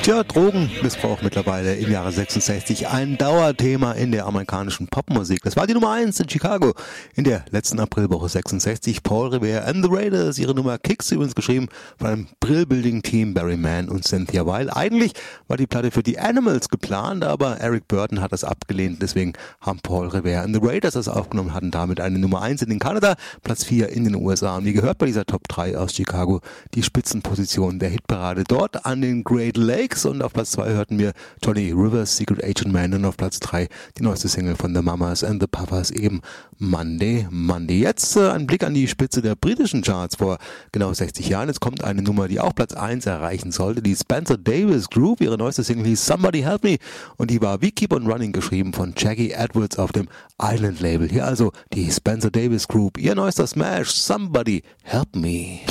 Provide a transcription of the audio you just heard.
Tja, Drogenmissbrauch mittlerweile im Jahre 66 ein Dauerthema in der amerikanischen Popmusik. Das war die Nummer 1 in Chicago in der letzten Aprilwoche 66. Paul Revere and the Raiders, ihre Nummer Kicks, übrigens geschrieben von einem Brill-Building-Team, Barry Mann und Cynthia Weil. Eigentlich war die Platte für die Animals geplant, aber Eric Burton hat das abgelehnt. Deswegen haben Paul Revere and the Raiders das aufgenommen, hatten damit eine Nummer 1 in Kanada, Platz 4 in den USA. Und wie gehört bei dieser Top 3 aus Chicago die Spitzenposition der Hitparade dort an den Great Lakes. Und auf Platz 2 hörten wir Johnny Rivers, Secret Agent Man, und auf Platz 3 die neueste Single von The Mamas and the Papas, eben Monday, Monday. Jetzt ein Blick an die Spitze der britischen Charts vor genau 60 Jahren. Jetzt kommt eine Nummer, die auch Platz 1 erreichen sollte, die Spencer Davis Group. Ihre neueste Single hieß Somebody Help Me und die war wie Keep on Running geschrieben von Jackie Edwards auf dem Island Label. Hier also die Spencer Davis Group, ihr neuester Smash, Somebody Help Me.